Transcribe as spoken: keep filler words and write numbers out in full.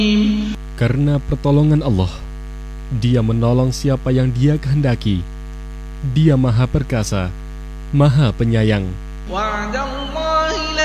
Karena pertolongan Allah, Dia menolong siapa yang Dia kehendaki. Dia Maha Perkasa, Maha Penyayang.